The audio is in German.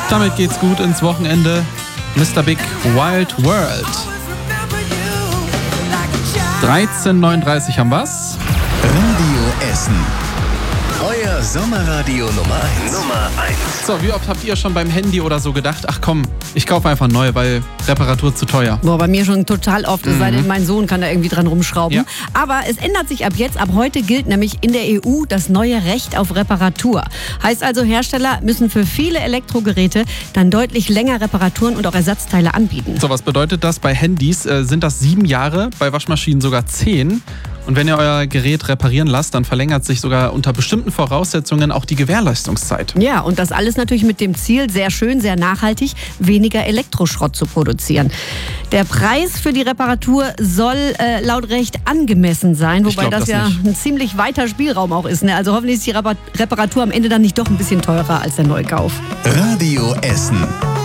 Damit geht's gut ins Wochenende. Mr. Big Wild World. 13:39 haben wir's. Radio Essen. Euer Sommerradio Nummer 1. So, wie oft habt ihr schon beim Handy oder so gedacht, ach komm, ich kaufe einfach neu, weil Reparatur zu teuer? Boah, bei mir schon total oft, es sei denn, mein Sohn kann da irgendwie dran rumschrauben. Ja. Aber es ändert sich ab jetzt. Ab heute gilt nämlich in der EU das neue Recht auf Reparatur. Heißt also, Hersteller müssen für viele Elektrogeräte dann deutlich länger Reparaturen und auch Ersatzteile anbieten. So, was bedeutet das? Bei Handys sind das 7 Jahre, bei Waschmaschinen sogar 10. Und wenn ihr euer Gerät reparieren lasst, dann verlängert sich sogar unter bestimmten Voraussetzungen auch die Gewährleistungszeit. Ja, und das alles natürlich mit dem Ziel, sehr schön, sehr nachhaltig, weniger Elektroschrott zu produzieren. Der Preis für die Reparatur soll laut Recht angemessen sein, wobei das ja ein ziemlich weiter Spielraum auch ist. Ne? Also hoffentlich ist die Reparatur am Ende dann nicht doch ein bisschen teurer als der Neukauf. Radio Essen.